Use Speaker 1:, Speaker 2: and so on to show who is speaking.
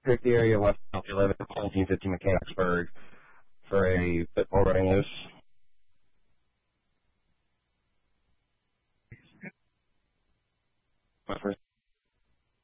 Speaker 1: pick the area west of 1450 Mechanicsburg for a pit bull riding loose. My first